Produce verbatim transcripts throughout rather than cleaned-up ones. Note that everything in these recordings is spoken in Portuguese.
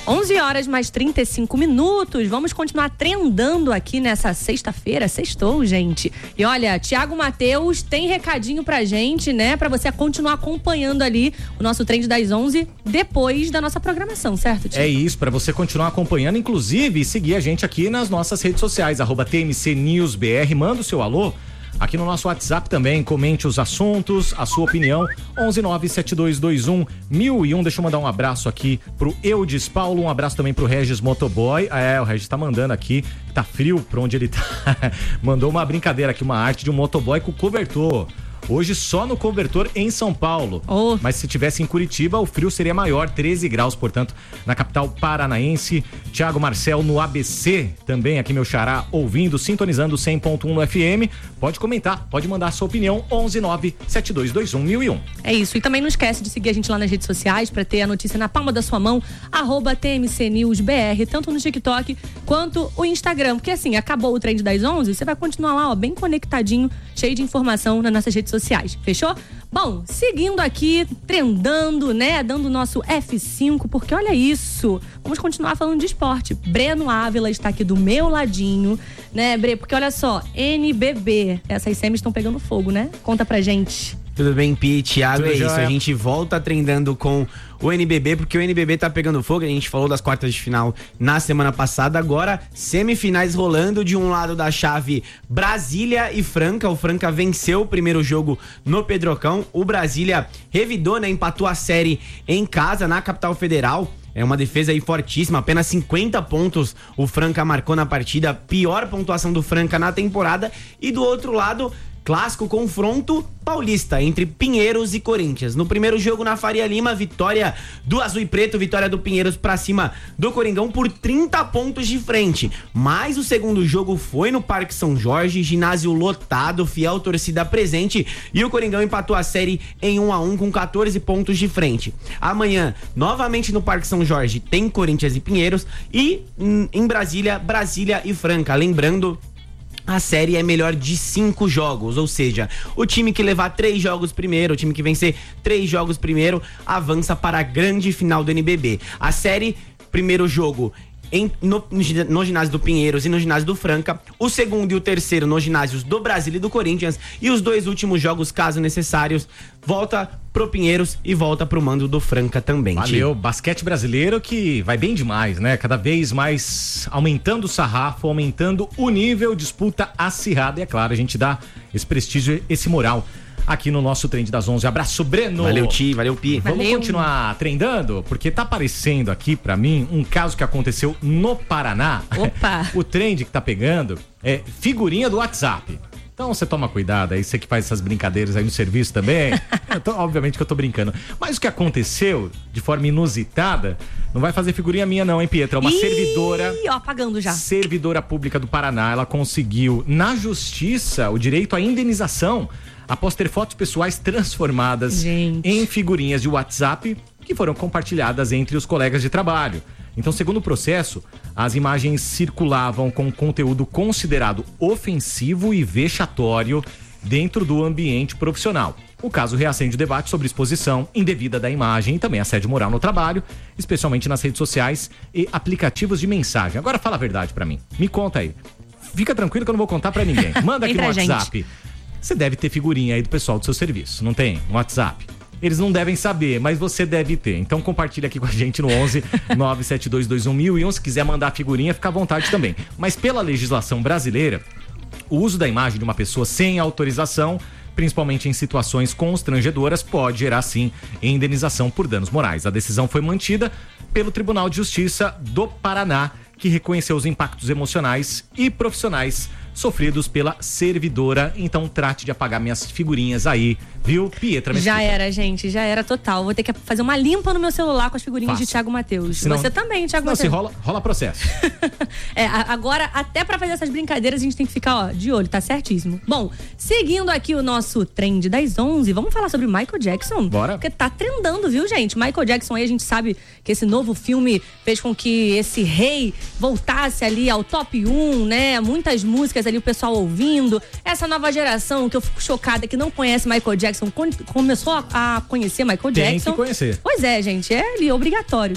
onze horas mais trinta e cinco minutos. Vamos continuar trendando aqui nessa sexta-feira. Sextou, gente. E olha, Thiago Mateus tem recadinho pra gente, né? Pra você continuar acompanhando ali o nosso Trend das onze depois da nossa programação, certo, Thiago? É isso, pra você continuar acompanhando, inclusive seguir a gente aqui nas nossas redes sociais, arroba T M C News B R. Manda o seu alô aqui no nosso WhatsApp também, comente os assuntos, a sua opinião, onze nove sete dois dois um mil e um. Deixa eu mandar um abraço aqui pro Eudes Paulo, um abraço também pro Regis Motoboy. É, o Regis tá mandando aqui, tá frio pra onde ele tá. Mandou uma brincadeira aqui, uma arte de um motoboy com cobertor. Hoje só no cobertor em São Paulo. Oh. Mas se tivesse em Curitiba, o frio seria maior, treze graus, portanto, na capital paranaense. Thiago Marcel no A B C, também aqui meu xará, ouvindo, sintonizando cem ponto um no F M. Pode comentar, pode mandar a sua opinião, onze nove sete dois dois um mil e um. É isso, e também não esquece de seguir a gente lá nas redes sociais para ter a notícia na palma da sua mão, arroba T M C News B R, tanto no TikTok quanto o Instagram. Porque assim, acabou o Trend das onze, você vai continuar lá, ó, bem conectadinho, cheio de informação nas nossas redes sociais, fechou? Bom, seguindo aqui, trendando, né, dando o nosso F cinco, porque olha isso, vamos continuar falando de esporte. Breno Ávila está aqui do meu ladinho, né, Bre, porque olha só, N B B, essas semis estão pegando fogo, né? Conta pra gente. Tudo bem, Pi, Thiago, Tudo é jóia. isso, a gente volta trendando com o N B B, porque o N B B tá pegando fogo, a gente falou das quartas de final na semana passada, agora semifinais rolando, de um lado da chave Brasília e Franca, o Franca venceu o primeiro jogo no Pedrocão, o Brasília revidou, né, empatou a série em casa, na capital federal. É uma defesa aí fortíssima, apenas cinquenta pontos o Franca marcou na partida, pior pontuação do Franca na temporada. E do outro lado, clássico confronto paulista entre Pinheiros e Corinthians. No primeiro jogo na Faria Lima, vitória do Azul e Preto, vitória do Pinheiros pra cima do Coringão por trinta pontos de frente. Mas o segundo jogo foi no Parque São Jorge, ginásio lotado, fiel torcida presente, e o Coringão empatou a série em um a um com quatorze pontos de frente. Amanhã, novamente no Parque São Jorge, tem Corinthians e Pinheiros, e em Brasília, Brasília e Franca. Lembrando, a série é melhor de cinco jogos, ou seja, o time que levar três jogos primeiro, o time que vencer três jogos primeiro, avança para a grande final do N B B. A série, primeiro jogo em, no, no ginásio do Pinheiros e no ginásio do Franca, o segundo e o terceiro nos ginásios do Brasília e do Corinthians, e os dois últimos jogos, caso necessários, volta pro Pinheiros e volta pro mando do Franca também. Valeu, basquete brasileiro que vai bem demais, né? Cada vez mais aumentando o sarrafo, aumentando o nível, disputa acirrada, e é claro, a gente dá esse prestígio, esse moral aqui no nosso Trend das onze. Abraço, Breno. Valeu, Ti, valeu, Pi. Vamos Valeu. continuar trendando? Porque tá aparecendo aqui pra mim um caso que aconteceu no Paraná. Opa! O trend que tá pegando é figurinha do WhatsApp. Então você toma cuidado aí, você que faz essas brincadeiras aí no serviço também. Tô, obviamente que eu tô brincando. Mas o que aconteceu de forma inusitada, não vai fazer figurinha minha não, hein, Pietra? É uma Ih, servidora... ó, apagando já. Servidora pública do Paraná, ela conseguiu na justiça o direito à indenização após ter fotos pessoais transformadas Gente. em figurinhas de WhatsApp que foram compartilhadas entre os colegas de trabalho. Então, segundo o processo, as imagens circulavam com conteúdo considerado ofensivo e vexatório dentro do ambiente profissional. O caso reacende o debate sobre exposição indevida da imagem e também assédio moral no trabalho, especialmente nas redes sociais e aplicativos de mensagem. Agora fala a verdade pra mim. Me conta aí. Fica tranquilo que eu não vou contar pra ninguém. Manda aqui no WhatsApp. Você deve ter figurinha aí do pessoal do seu serviço, não tem? No WhatsApp. Eles não devem saber, mas você deve ter. Então compartilha aqui com a gente no onze nove sete dois dois um mil e um. Se quiser mandar figurinha, fica à vontade também. Mas pela legislação brasileira, o uso da imagem de uma pessoa sem autorização, principalmente em situações constrangedoras, pode gerar sim indenização por danos morais. A decisão foi mantida pelo Tribunal de Justiça do Paraná, que reconheceu os impactos emocionais e profissionais sofridos pela servidora. Então trate de apagar minhas figurinhas aí, viu, Pietra Mesquita? Já era, gente, já era total. Vou ter que fazer uma limpa no meu celular com as figurinhas Faça. de Thiago Mateus. Senão- Você também, Thiago Não, Mateus. se rola, rola processo. É, a- agora, até pra fazer essas brincadeiras, a gente tem que ficar, ó, de olho, tá certíssimo. Bom, seguindo aqui o nosso Trend das onze, vamos falar sobre Michael Jackson? Bora. Porque tá trendando, viu, gente? Michael Jackson aí, a gente sabe que esse novo filme fez com que esse rei voltasse ali ao top um, né? Muitas músicas ali, o pessoal ouvindo. Essa nova geração, que eu fico chocada, que não conhece Michael Jackson, con- começou a, a conhecer Michael Tem Jackson. que conhecer. Pois é, gente, é ali obrigatório, tá?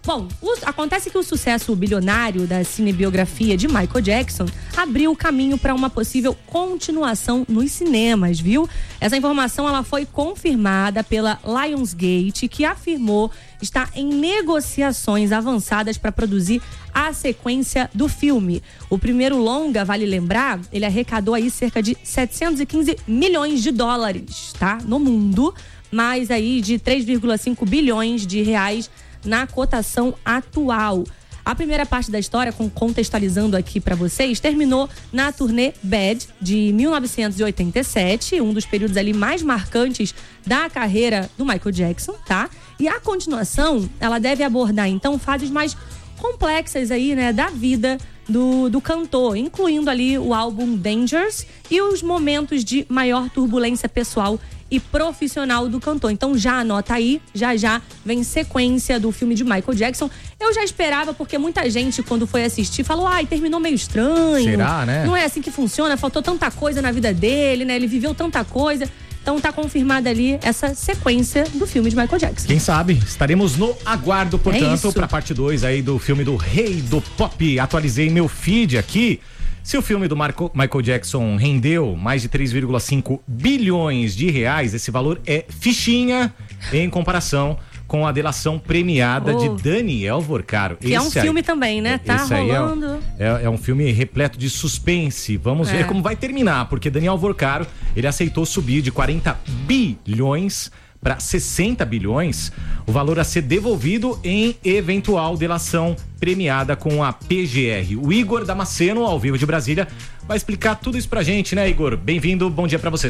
Bom, o, acontece que o sucesso bilionário da cinebiografia de Michael Jackson abriu o caminho para uma possível continuação nos cinemas, viu? Essa informação ela foi confirmada pela Lionsgate, que afirmou estar em negociações avançadas para produzir a sequência do filme. O primeiro longa, vale lembrar, ele arrecadou aí cerca de setecentos e quinze milhões de dólares, tá? No mundo, mais aí de três vírgula cinco bilhões de reais na cotação atual. A primeira parte da história, contextualizando aqui para vocês, terminou na turnê Bad de mil novecentos e oitenta e sete, um dos períodos ali mais marcantes da carreira do Michael Jackson, tá? E a continuação, ela deve abordar então fases mais complexas aí, né, da vida do, do cantor, incluindo ali o álbum Dangerous e os momentos de maior turbulência pessoal e profissional do cantor. Então já anota aí, já já vem sequência do filme de Michael Jackson. Eu já esperava, porque muita gente, quando foi assistir, falou, ai, terminou meio estranho. Será, né? Não é assim que funciona, faltou tanta coisa na vida dele, né? Ele viveu tanta coisa. Então tá confirmada ali essa sequência do filme de Michael Jackson. Quem sabe? Estaremos no aguardo, portanto, é para a parte dois aí do filme do Rei do Pop. Atualizei meu feed aqui. Se o filme do Marco, Michael Jackson rendeu mais de três vírgula cinco bilhões de reais, esse valor é fichinha em comparação com a delação premiada oh. de Daniel Vorcaro. Que esse é um filme aí, também, né? Tá rolando. É, é, é um filme repleto de suspense. Vamos é. ver como vai terminar, porque Daniel Vorcaro, ele aceitou subir de quarenta bilhões para sessenta bilhões, o valor a ser devolvido em eventual delação premiada com a P G R. O Igor Damasceno, ao vivo de Brasília, vai explicar tudo isso pra gente, né, Igor? Bem-vindo, bom dia pra você.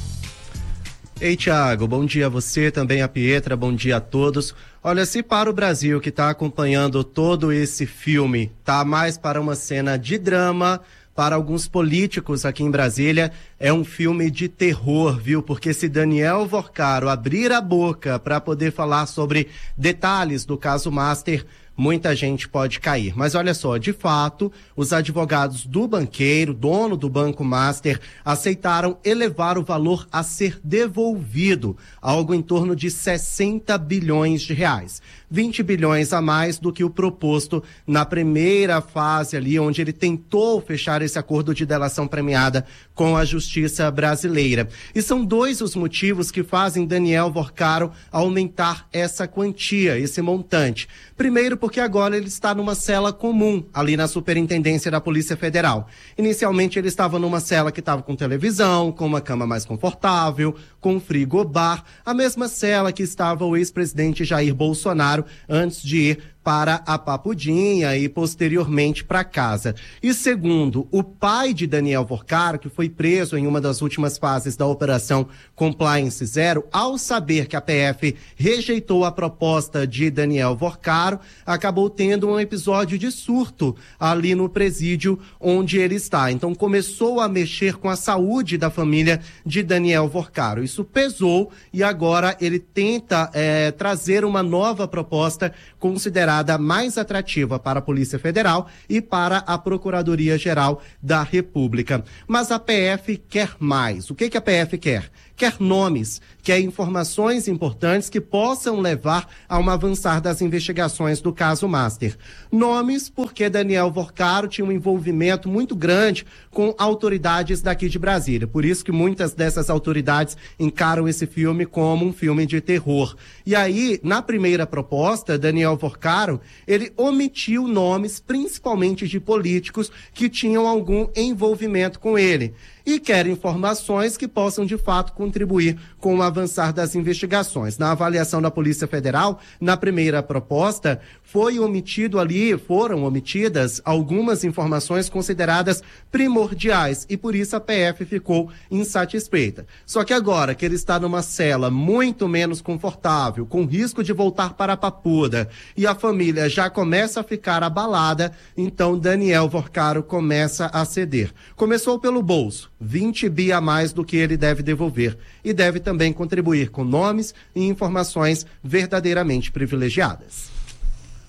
Ei, Thiago, bom dia a você, também a Pietra, bom dia a todos. Olha, se para o Brasil que está acompanhando todo esse filme, tá mais para uma cena de drama, para alguns políticos aqui em Brasília, é um filme de terror, viu? Porque se Daniel Vorcaro abrir a boca para poder falar sobre detalhes do caso Master, muita gente pode cair. Mas olha só, de fato, os advogados do banqueiro, dono do Banco Master, aceitaram elevar o valor a ser devolvido, algo em torno de sessenta bilhões de reais. vinte bilhões a mais do que o proposto na primeira fase ali, onde ele tentou fechar esse acordo de delação premiada com a justiça brasileira. E são dois os motivos que fazem Daniel Vorcaro aumentar essa quantia, esse montante. Primeiro, porque agora ele está numa cela comum, ali na Superintendência da Polícia Federal. Inicialmente ele estava numa cela que estava com televisão, com uma cama mais confortável, com frigobar, a mesma cela que estava o ex-presidente Jair Bolsonaro antes de ir para a Papudinha e posteriormente para casa. E segundo, o pai de Daniel Vorcaro, que foi preso em uma das últimas fases da Operação Compliance Zero, ao saber que a P F rejeitou a proposta de Daniel Vorcaro, acabou tendo um episódio de surto ali no presídio onde ele está. Então começou a mexer com a saúde da família de Daniel Vorcaro. Isso pesou e agora ele tenta é, trazer uma nova proposta considerada mais atrativa para a Polícia Federal e para a Procuradoria-Geral da República. Mas a P F quer mais. O que que a P F quer? Quer nomes, quer informações importantes que possam levar a um avançar das investigações do caso Master. Nomes porque Daniel Vorcaro tinha um envolvimento muito grande com autoridades daqui de Brasília. Por isso que muitas dessas autoridades encaram esse filme como um filme de terror. E aí, na primeira proposta, Daniel Vorcaro, ele omitiu nomes, principalmente de políticos que tinham algum envolvimento com ele. E quer informações que possam, de fato, contribuir com o avançar das investigações. Na avaliação da Polícia Federal, na primeira proposta, foi omitido ali, foram omitidas algumas informações consideradas primordiais e por isso a P F ficou insatisfeita. Só que agora que ele está numa cela muito menos confortável, com risco de voltar para a Papuda e a família já começa a ficar abalada, então Daniel Vorcaro começa a ceder. Começou pelo bolso, vinte bi a mais do que ele deve devolver e deve também contribuir com nomes e informações verdadeiramente privilegiadas.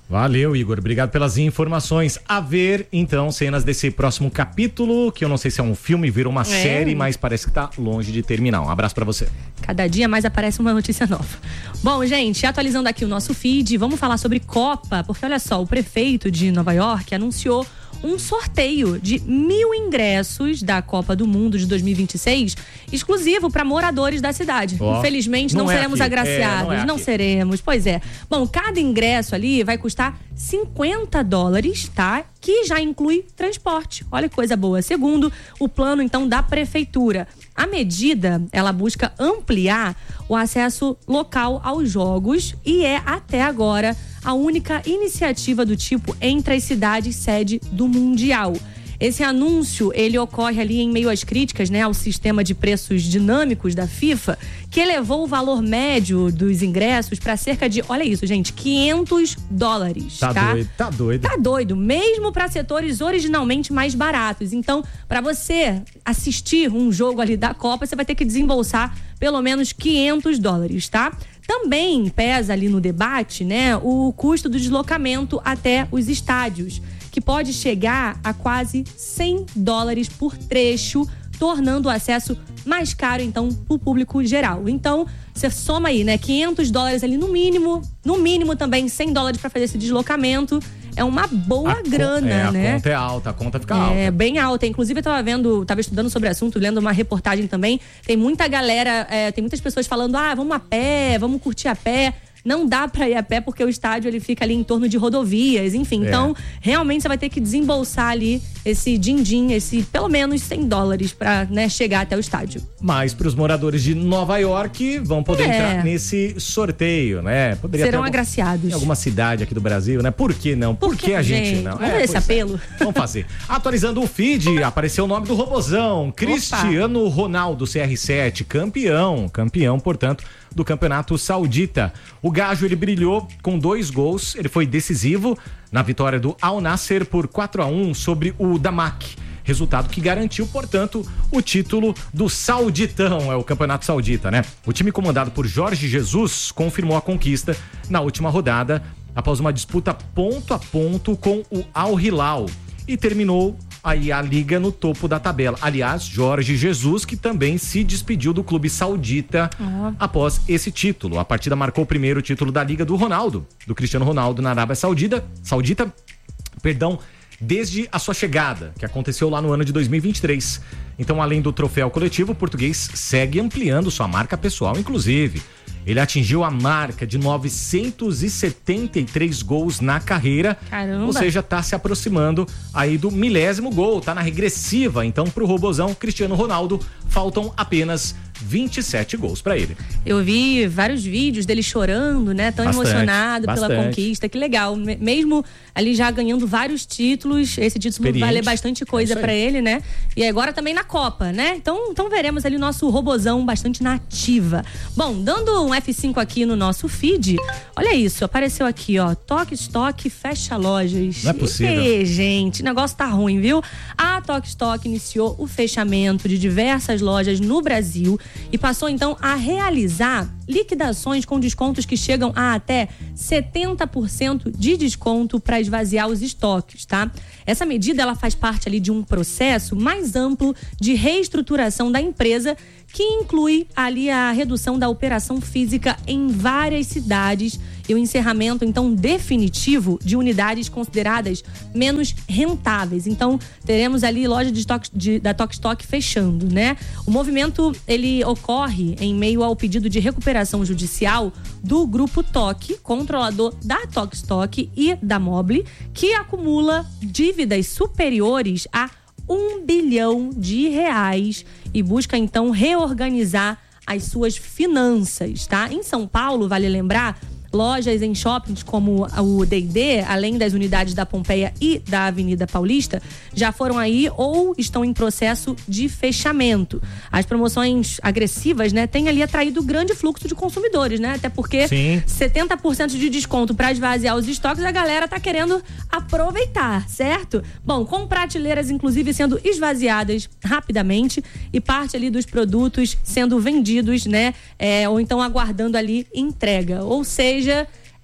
Valeu, Igor. Obrigado pelas informações. A ver, então, cenas desse próximo capítulo, que eu não sei se é um filme, virou uma é. série, mas parece que tá longe de terminar. Um abraço pra você. Cada dia mais aparece uma notícia nova. Bom, gente, atualizando aqui o nosso feed, vamos falar sobre Copa, porque olha só, o prefeito de Nova York anunciou um sorteio de mil ingressos da Copa do Mundo de dois mil e vinte e seis, exclusivo para moradores da cidade. Oh, Infelizmente, não, não é seremos aqui. agraciados, é, não, é não seremos. Pois é. Bom, cada ingresso ali vai custar cinquenta dólares, tá? Que já inclui transporte. Olha que coisa boa. Segundo o plano, então, da prefeitura. A medida, ela busca ampliar o acesso local aos jogos e é, até agora, a única iniciativa do tipo entre as cidades sede do Mundial. Esse anúncio, ele ocorre ali em meio às críticas, né, ao sistema de preços dinâmicos da FIFA, que elevou o valor médio dos ingressos para cerca de, olha isso, gente, quinhentos dólares. Tá, tá doido, tá doido. Tá doido, mesmo para setores originalmente mais baratos. Então, para você assistir um jogo ali da Copa, você vai ter que desembolsar pelo menos quinhentos dólares, tá? Também pesa ali no debate, né, o custo do deslocamento até os estádios, que pode chegar a quase cem dólares por trecho, tornando o acesso mais caro, então, para o público geral. Então, você soma aí, né, quinhentos dólares ali no mínimo, no mínimo também cem dólares para fazer esse deslocamento. É uma boa a grana, é, né? A conta é alta, a conta fica é, alta. É, bem alta. Inclusive, eu tava vendo, tava estudando sobre o assunto, lendo uma reportagem também. Tem muita galera, é, tem muitas pessoas falando, ah, vamos a pé, vamos curtir a pé. Não dá pra ir a pé porque o estádio ele fica ali em torno de rodovias, enfim. É. Então, realmente você vai ter que desembolsar ali esse din-din, esse pelo menos cem dólares pra, né, chegar até o estádio. Mas pros moradores de Nova York vão poder é. entrar nesse sorteio, né? Poderia Serão algum, agraciados. Em alguma cidade aqui do Brasil, né? Por que não? Por, Por que, que a gente, gente não? Vamos é, esse apelo. É. Vamos fazer. Atualizando o feed, apareceu o nome do robozão, Cristiano Opa. Ronaldo, C R sete, campeão, campeão, portanto, do Campeonato Saudita. O Gajo, ele brilhou com dois gols, ele foi decisivo na vitória do Al Nassr por quatro a um sobre o Damak. Resultado que garantiu, portanto, o título do Sauditão, é o Campeonato Saudita, né? O time comandado por Jorge Jesus confirmou a conquista na última rodada, após uma disputa ponto a ponto com o Al Hilal. E terminou aí a liga no topo da tabela. Aliás, Jorge Jesus, que também se despediu do clube saudita uhum. após esse título. A partida marcou o primeiro título da liga do Ronaldo, do Cristiano Ronaldo na Arábia Saudita, Saudita, perdão, desde a sua chegada, que aconteceu lá no ano de dois mil e vinte e três. Então, além do troféu coletivo, o português segue ampliando sua marca pessoal, inclusive. Ele atingiu a marca de novecentos e setenta e três gols na carreira. Caramba. Ou seja, tá se aproximando aí do milésimo gol, tá na regressiva. Então, pro robozão Cristiano Ronaldo, faltam apenas vinte e sete gols pra ele. Eu vi vários vídeos dele chorando, né? Tão bastante, emocionado bastante. pela conquista. Que legal. Mesmo ali já ganhando vários títulos, esse título vai valer bastante coisa é pra ele, né? E agora também na Copa, né? Então, então veremos ali o nosso robozão bastante na ativa. Bom, dando um F cinco aqui no nosso feed, olha isso, apareceu aqui, ó, Tok Stock fecha lojas. Não é possível. E, gente, o negócio tá ruim, viu? A Tok Stock iniciou o fechamento de diversas lojas no Brasil e passou então a realizar liquidações com descontos que chegam a até setenta por cento de desconto para esvaziar os estoques, tá? Essa medida, ela faz parte ali de um processo mais amplo de reestruturação da empresa, que inclui ali a redução da operação física em várias cidades e o encerramento, então, definitivo de unidades consideradas menos rentáveis. Então, teremos ali loja de estoque, de, da Tok Stock fechando, né? O movimento, ele ocorre em meio ao pedido de recuperação judicial do Grupo Tok, controlador da Tok Stock e da Mobile, que acumula dívidas superiores a um bilhão de reais e busca, então, reorganizar as suas finanças, tá? Em São Paulo, vale lembrar, lojas em shoppings como o D e D, além das unidades da Pompeia e da Avenida Paulista, já foram aí ou estão em processo de fechamento. As promoções agressivas, né, têm ali atraído grande fluxo de consumidores, né? Até porque Sim. setenta por cento de desconto para esvaziar os estoques, a galera tá querendo aproveitar, certo? Bom, com prateleiras inclusive sendo esvaziadas rapidamente e parte ali dos produtos sendo vendidos, né? É, ou então aguardando ali entrega. Ou seja,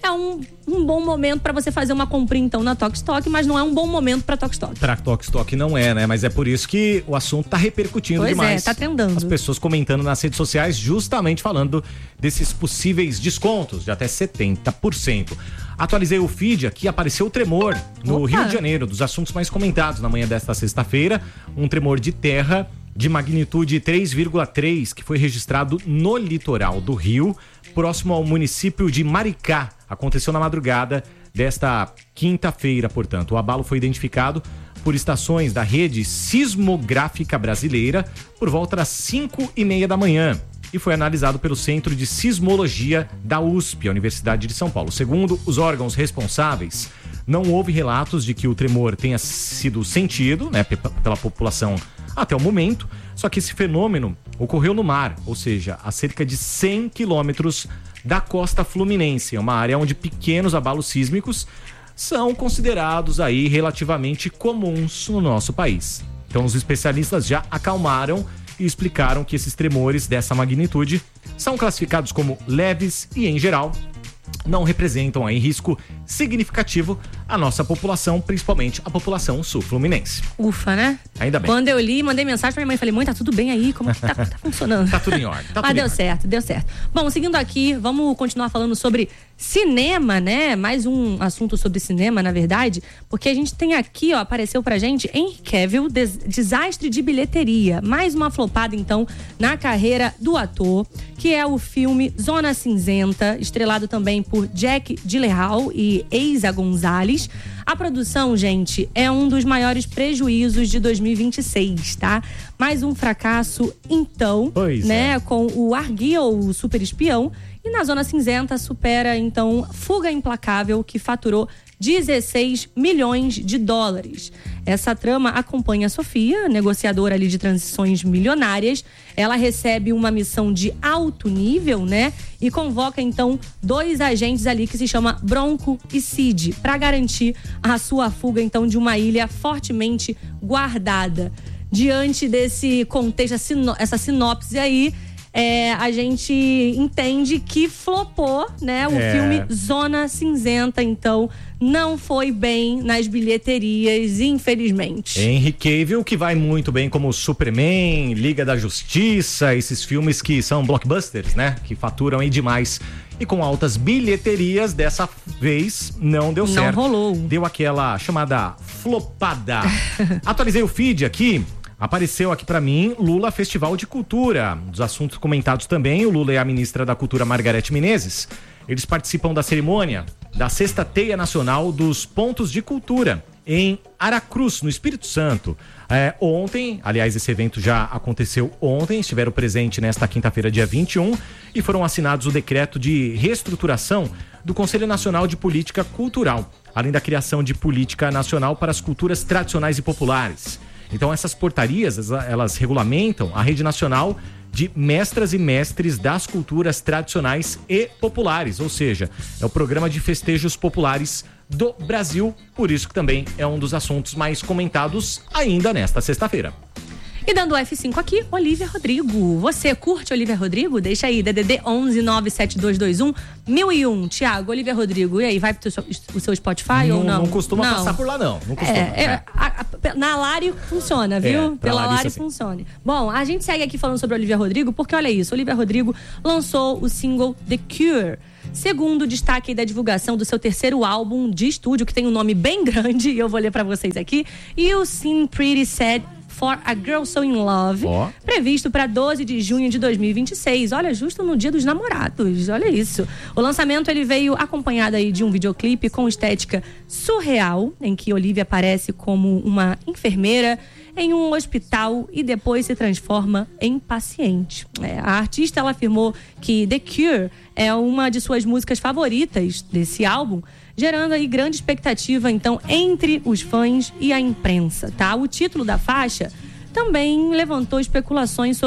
é um, um bom momento para você fazer uma comprinha então na Tok Stock, mas não é um bom momento para Tok Stock. Pra Tok Stock não é, né? Mas é por isso que o assunto tá repercutindo pois demais. É, tá trendando. As pessoas comentando nas redes sociais, justamente falando desses possíveis descontos de até setenta por cento. Atualizei o feed aqui, apareceu o tremor no Opa. Rio de Janeiro, dos assuntos mais comentados na manhã desta sexta-feira. Um tremor de terra de magnitude três vírgula três que foi registrado no litoral do Rio, próximo ao município de Maricá. Aconteceu na madrugada desta quinta-feira, portanto. O abalo foi identificado por estações da rede sismográfica brasileira por volta das cinco e meia da manhã e foi analisado pelo Centro de Sismologia da U S P, a Universidade de São Paulo. Segundo os órgãos responsáveis, não houve relatos de que o tremor tenha sido sentido, né, pela população até o momento, só que esse fenômeno ocorreu no mar, ou seja, a cerca de cem quilômetros da costa fluminense, é uma área onde pequenos abalos sísmicos são considerados aí relativamente comuns no nosso país. Então os especialistas já acalmaram e explicaram que esses tremores dessa magnitude são classificados como leves e, em geral, não representam aí risco significativo à nossa população, principalmente a população sul-fluminense. Ufa, né? Ainda bem. Quando eu li, mandei mensagem pra minha mãe, falei, mãe, tá tudo bem aí? Como que tá, tá funcionando? Tá tudo em ordem. Tá Mas tudo deu em certo, deu certo. Bom, seguindo aqui, vamos continuar falando sobre cinema, né? Mais um assunto sobre cinema, na verdade, porque a gente tem aqui, ó, apareceu pra gente Henry Cavill, des- desastre de bilheteria. Mais uma flopada, então, na carreira do ator, que é o filme Zona Cinzenta, estrelado também por Jack Gyllenhaal e Eiza Gonzalez. A produção, gente, é um dos maiores prejuízos de dois mil e vinte e seis, tá? Mais um fracasso, então, Pois né? é. Com o Arguil, o super espião. E na Zona Cinzenta supera, então, Fuga Implacável, que faturou dezesseis milhões de dólares. Essa trama acompanha a Sofia, negociadora ali de transições milionárias. Ela recebe uma missão de alto nível, né? E convoca, então, dois agentes ali que se chama Bronco e Cid, para garantir a sua fuga, então, de uma ilha fortemente guardada. Diante desse contexto, essa sinopse aí, É, a gente entende que flopou, né? O É. filme Zona Cinzenta, então, não foi bem nas bilheterias, infelizmente. Henry Cavill, que vai muito bem como Superman, Liga da Justiça, esses filmes que são blockbusters, né? Que faturam aí demais. E com altas bilheterias, dessa vez não deu Não certo. rolou. Deu aquela chamada flopada. Atualizei o feed aqui. Apareceu aqui pra mim Lula Festival de Cultura. Dos assuntos comentados também, o Lula e a ministra da Cultura, Margarete Menezes. Eles participam da cerimônia da Sexta Teia Nacional dos Pontos de Cultura, em Aracruz, no Espírito Santo. É, ontem, aliás, esse evento já aconteceu ontem, estiveram presentes nesta quinta-feira, dia vinte e um, e foram assinados o decreto de reestruturação do Conselho Nacional de Política Cultural, além da criação de política nacional para as culturas tradicionais e populares. Então essas portarias, elas regulamentam a Rede Nacional de Mestras e Mestres das Culturas Tradicionais e Populares, ou seja, é o programa de festejos populares do Brasil, por isso que também é um dos assuntos mais comentados ainda nesta sexta-feira. E dando o F cinco aqui, Olivia Rodrigo. Você curte Olivia Rodrigo? Deixa aí, D D D onze nove sete dois dois um mil e um. Tiago, Olivia Rodrigo, e aí, vai pro seu, o seu Spotify não, ou não? Não costuma não. passar por lá, não. Não costuma. É, é, a, a, na Lari funciona, viu? É, pra Pela Larissa, Lari sim. funciona. Bom, a gente segue aqui falando sobre Olivia Rodrigo, porque olha isso, Olivia Rodrigo lançou o single The Cure. Segundo destaque da divulgação do seu terceiro álbum de estúdio, que tem um nome bem grande, e eu vou ler pra vocês aqui. E o Seem Pretty Sad For a Girl So In Love, Ó. previsto para doze de junho de dois mil e vinte e seis. Olha, justo no Dia dos Namorados, olha isso. O lançamento ele veio acompanhado aí de um videoclipe com estética surreal, em que Olivia aparece como uma enfermeira em um hospital e depois se transforma em paciente. É, a artista ela afirmou que The Cure é uma de suas músicas favoritas desse álbum, gerando aí grande expectativa, então, entre os fãs e a imprensa, tá? O título da faixa também levantou especulações sobre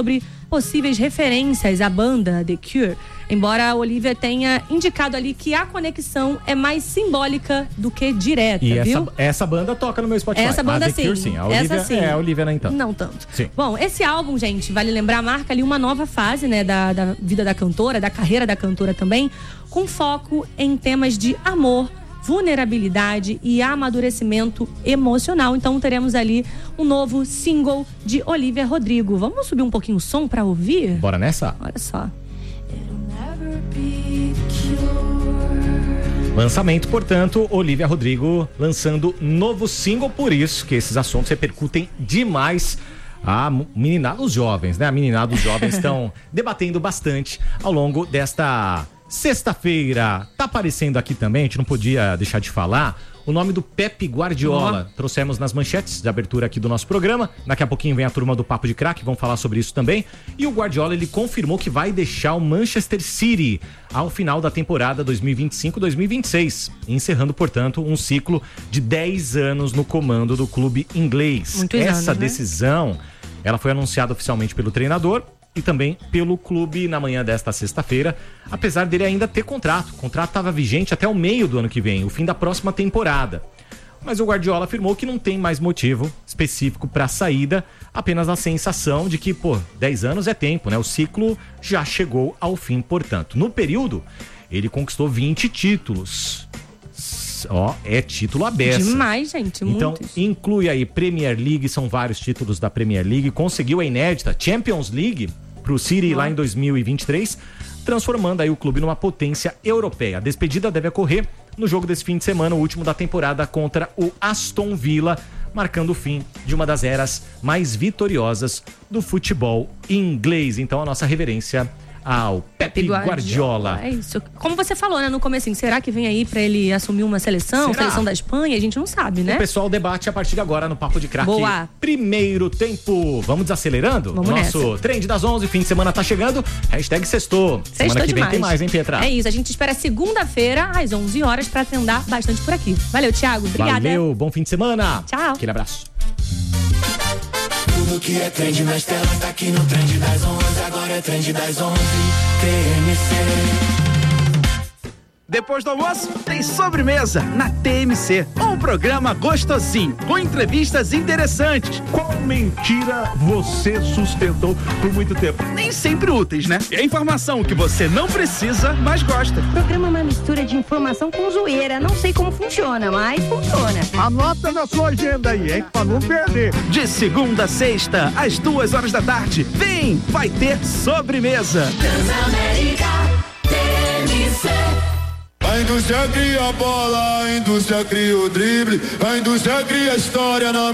possíveis referências à banda The Cure. Embora a Olivia tenha indicado ali que a conexão é mais simbólica do que direta, e viu? essa, essa banda toca no meu Spotify. Essa banda a The Cure, sim. sim. A Olivia, essa sim. É, a Olivia não então. Não tanto. Sim. Bom, esse álbum, gente, vale lembrar, marca ali uma nova fase, né, da, da vida da cantora, da carreira da cantora também, com foco em temas de amor, vulnerabilidade e amadurecimento emocional. Então teremos ali um novo single de Olivia Rodrigo. Vamos subir um pouquinho o som pra ouvir? Bora nessa? Olha só. Lançamento, portanto, Olivia Rodrigo lançando novo single, por isso que esses assuntos repercutem demais a meninada dos jovens, né? A meninada dos jovens estão debatendo bastante ao longo desta sexta-feira. Tá aparecendo aqui também, a gente não podia deixar de falar, o nome do Pep Guardiola. Uhum. Trouxemos nas manchetes de abertura aqui do nosso programa. Daqui a pouquinho vem a turma do Papo de Craque, vão falar sobre isso também. E o Guardiola, ele confirmou que vai deixar o Manchester City ao final da temporada dois mil e vinte e cinco, dois mil e vinte e seis, encerrando, portanto, um ciclo de dez anos no comando do clube inglês. Muitos Essa anos, né? decisão, ela foi anunciada oficialmente pelo treinador e também pelo clube na manhã desta sexta-feira, apesar dele ainda ter contrato. O contrato estava vigente até o meio do ano que vem, o fim da próxima temporada. Mas o Guardiola afirmou que não tem mais motivo específico para a saída, apenas a sensação de que, pô, dez anos é tempo, né? O ciclo já chegou ao fim, portanto. No período, ele conquistou vinte títulos. Ó, é título à beça. Demais, gente, então, muitos. inclui aí Premier League, são vários títulos da Premier League, conseguiu a inédita Champions League pro City lá em dois mil e vinte e três, transformando aí o clube numa potência europeia. A despedida deve ocorrer no jogo desse fim de semana, o último da temporada, contra o Aston Villa, marcando o fim de uma das eras mais vitoriosas do futebol inglês. Então, a nossa reverência ao Pep Guardiola. Guardiola. É isso. Como você falou, né, no comecinho, será que vem aí pra ele assumir uma seleção, Será? seleção da Espanha? A gente não sabe, né? O pessoal debate a partir de agora no Papo de Craque. Boa. Primeiro tempo. Vamos desacelerando? Vamos Nosso nessa. Trend das onze, fim de semana tá chegando. Hashtag sextou. Sextou Semana que demais. vem tem mais, hein, Pietra? É isso, a gente espera segunda-feira, às onze horas, pra atender bastante por aqui. Valeu, Thiago. Obrigada. Valeu, bom fim de semana. Tchau. Aquele abraço. Tudo que é trend nas telas tá aqui no Trend das onze. Agora é Trend das onze, T M C. Depois do almoço, tem sobremesa na T M C. Um programa gostosinho, com entrevistas interessantes. Qual mentira você sustentou por muito tempo? Nem sempre úteis, né? E a informação que você não precisa, mas gosta. O programa é uma mistura de informação com zoeira. Não sei como funciona, mas funciona. Anota na sua agenda aí, hein? Pra não perder. De segunda a sexta, às duas horas da tarde. Vem, vai ter sobremesa. Transamérica, T M C. A indústria cria a bola, a indústria cria o drible, a indústria cria a história na